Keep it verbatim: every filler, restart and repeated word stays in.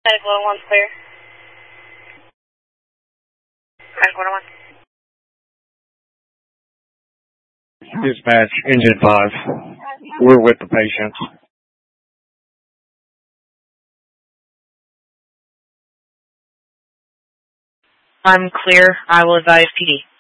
Medical one oh one's clear. Medical one oh one. Dispatch, engine five. We're with the patient. I'm clear. I will advise P D.